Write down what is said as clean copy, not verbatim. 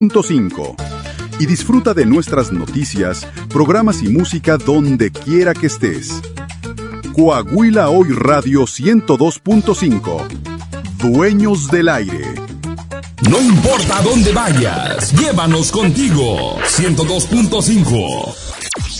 102.5 y disfruta de nuestras noticias, programas y música donde quiera que estés. Coahuila Hoy Radio 102.5. Dueños del aire. No importa dónde vayas, llévanos contigo. 102.5.